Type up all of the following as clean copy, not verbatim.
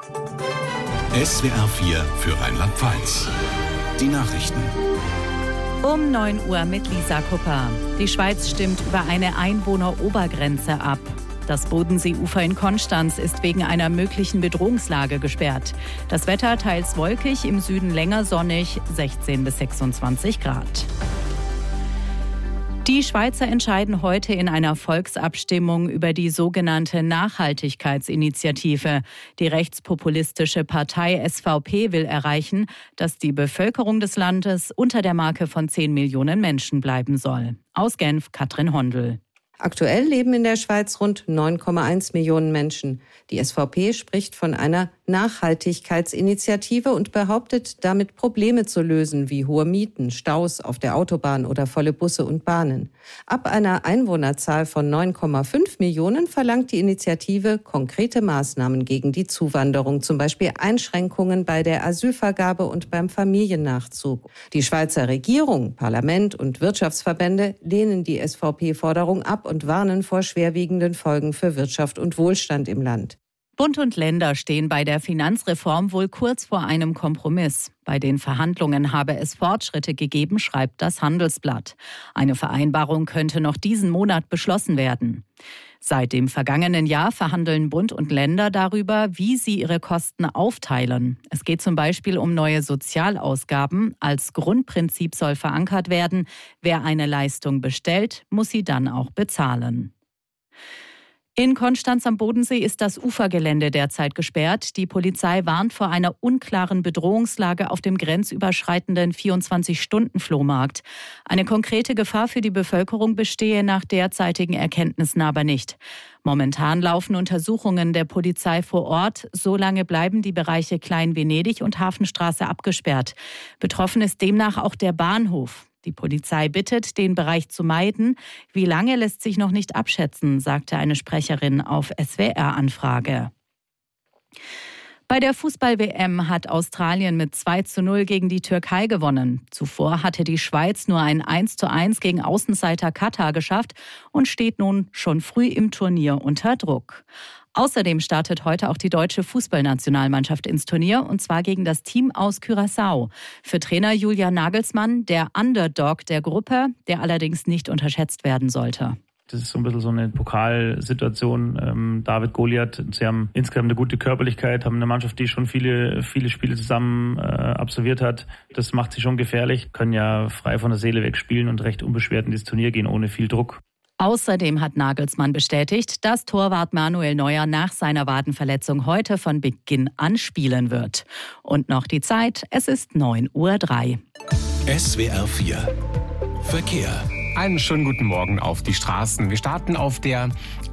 SWR 4 für Rheinland-Pfalz. Die Nachrichten. Um 9 Uhr mit Lisa Kupper. Die Schweiz stimmt über eine Einwohnerobergrenze ab. Das Bodenseeufer in Konstanz ist wegen einer möglichen Bedrohungslage gesperrt. Das Wetter teils wolkig, im Süden länger sonnig, 16 bis 26 Grad. Die Schweizer entscheiden heute in einer Volksabstimmung über die sogenannte Nachhaltigkeitsinitiative. Die rechtspopulistische Partei SVP will erreichen, dass die Bevölkerung des Landes unter der Marke von 10 Millionen Menschen bleiben soll. Aus Genf, Katrin Hondel. Aktuell leben in der Schweiz rund 9,1 Millionen Menschen. Die SVP spricht von einer Nachhaltigkeitsinitiative und behauptet, damit Probleme zu lösen, wie hohe Mieten, Staus auf der Autobahn oder volle Busse und Bahnen. Ab einer Einwohnerzahl von 9,5 Millionen verlangt die Initiative konkrete Maßnahmen gegen die Zuwanderung, zum Beispiel Einschränkungen bei der Asylvergabe und beim Familiennachzug. Die Schweizer Regierung, Parlament und Wirtschaftsverbände lehnen die SVP-Forderung ab und warnen vor schwerwiegenden Folgen für Wirtschaft und Wohlstand im Land. Bund und Länder stehen bei der Finanzreform wohl kurz vor einem Kompromiss. Bei den Verhandlungen habe es Fortschritte gegeben, schreibt das Handelsblatt. Eine Vereinbarung könnte noch diesen Monat beschlossen werden. Seit dem vergangenen Jahr verhandeln Bund und Länder darüber, wie sie ihre Kosten aufteilen. Es geht zum Beispiel um neue Sozialausgaben. Als Grundprinzip soll verankert werden, wer eine Leistung bestellt, muss sie dann auch bezahlen. In Konstanz am Bodensee ist das Ufergelände derzeit gesperrt. Die Polizei warnt vor einer unklaren Bedrohungslage auf dem grenzüberschreitenden 24-Stunden-Flohmarkt. Eine konkrete Gefahr für die Bevölkerung bestehe nach derzeitigen Erkenntnissen aber nicht. Momentan laufen Untersuchungen der Polizei vor Ort. Solange bleiben die Bereiche Klein-Venedig und Hafenstraße abgesperrt. Betroffen ist demnach auch der Bahnhof. Die Polizei bittet, den Bereich zu meiden. Wie lange lässt sich noch nicht abschätzen, sagte eine Sprecherin auf SWR-Anfrage. Bei der Fußball-WM hat Australien mit 2:0 gegen die Türkei gewonnen. Zuvor hatte die Schweiz nur ein 1:1 gegen Außenseiter Katar geschafft und steht nun schon früh im Turnier unter Druck. Außerdem startet heute auch die deutsche Fußballnationalmannschaft ins Turnier, und zwar gegen das Team aus Curaçao. Für Trainer Julian Nagelsmann der Underdog der Gruppe, der allerdings nicht unterschätzt werden sollte. Das ist so ein bisschen so eine Pokalsituation. David, Goliath, sie haben insgesamt eine gute Körperlichkeit, haben eine Mannschaft, die schon viele Spiele zusammen absolviert hat. Das macht sie schon gefährlich, können ja frei von der Seele weg spielen und recht unbeschwert in dieses Turnier gehen, ohne viel Druck. Außerdem hat Nagelsmann bestätigt, dass Torwart Manuel Neuer nach seiner Wadenverletzung heute von Beginn an spielen wird. Und noch die Zeit, es ist 9:03 Uhr. SWR 4 Verkehr. Einen schönen guten Morgen auf die Straßen. Wir starten auf der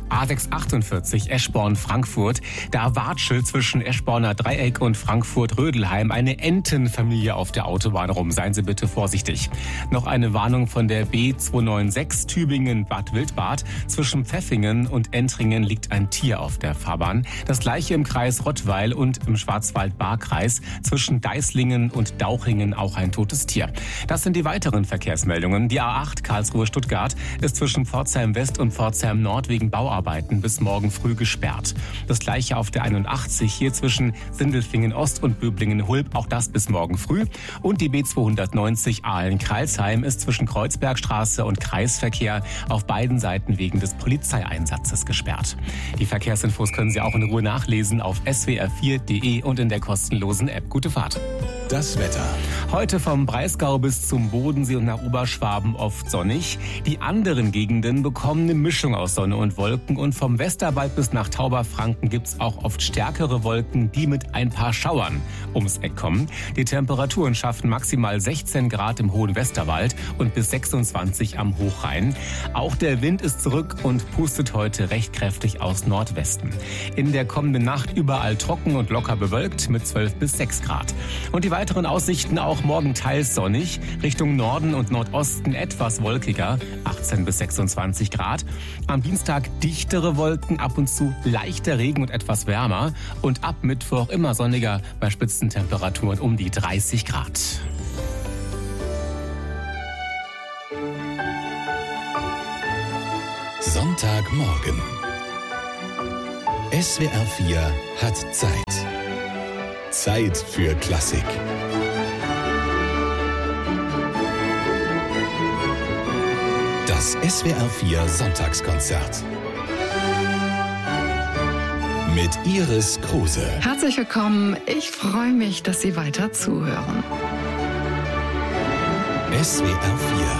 A648 Eschborn-Frankfurt. Da Watschelt zwischen Eschborner Dreieck und Frankfurt-Rödelheim eine Entenfamilie auf der Autobahn rum. Seien Sie bitte vorsichtig. Noch eine Warnung von der B296 Tübingen-Bad Wildbad. Zwischen Pfeffingen und Entringen liegt ein Tier auf der Fahrbahn. Das gleiche im Kreis Rottweil und im Schwarzwald-Baar-Kreis. Zwischen Deislingen und Dauchingen auch ein totes Tier. Das sind die weiteren Verkehrsmeldungen. Die A8 Karlsruhe-Stuttgart ist zwischen Pforzheim West und Pforzheim Nord wegen Bauarbeiten bis morgen früh gesperrt. Das gleiche auf der 81 hier zwischen Sindelfingen Ost und Böblingen Hulb, auch das bis morgen früh. Und die B290 Aalen-Kreilsheim ist zwischen Kreuzbergstraße und Kreisverkehr auf beiden Seiten wegen des Polizeieinsatzes gesperrt. Die Verkehrsinfos können Sie auch in Ruhe nachlesen auf swr4.de und in der kostenlosen App. Gute Fahrt. Das Wetter. Heute vom Breisgau bis zum Bodensee und nach Oberschwaben oft sonnig. Die anderen Gegenden bekommen eine Mischung aus Sonne und Wolken. Und vom Westerwald bis nach Tauberfranken gibt's auch oft stärkere Wolken, die mit ein paar Schauern ums Eck kommen. Die Temperaturen schaffen maximal 16 Grad im hohen Westerwald und bis 26 am Hochrhein. Auch der Wind ist zurück und pustet heute recht kräftig aus Nordwesten. In der kommenden Nacht überall trocken und locker bewölkt mit 12 bis 6 Grad. Und die weiteren Aussichten auch morgen teils sonnig, Richtung Norden und Nordosten etwas wolkiger, 18 bis 26 Grad. Am Dienstag dichtere Wolken, ab und zu leichter Regen und etwas wärmer. Und ab Mittwoch immer sonniger bei Spitzentemperaturen um die 30 Grad. Sonntagmorgen. SWR 4 hat Zeit. Zeit für Klassik. Das SWR4 Sonntagskonzert. Mit Iris Kruse. Herzlich willkommen. Ich freue mich, dass Sie weiter zuhören. SWR4